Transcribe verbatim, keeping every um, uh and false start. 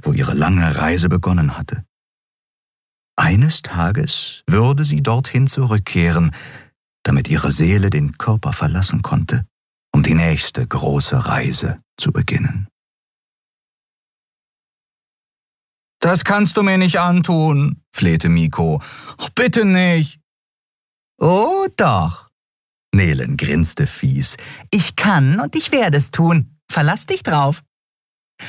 wo ihre lange Reise begonnen hatte. Eines Tages würde sie dorthin zurückkehren, damit ihre Seele den Körper verlassen konnte, um die nächste große Reise zu beginnen. »Das kannst du mir nicht antun«, flehte Miko. Oh, »bitte nicht.« »Oh doch«, Nelen grinste fies. »Ich kann und ich werde es tun. Verlass dich drauf.«